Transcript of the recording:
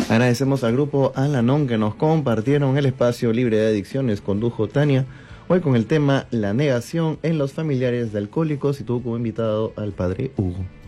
Agradecemos al grupo Al-Anon que nos compartieron el espacio libre de adicciones. Condujo Tania, hoy con el tema la negación en los familiares de alcohólicos, y tuvo como invitado al padre Hugo.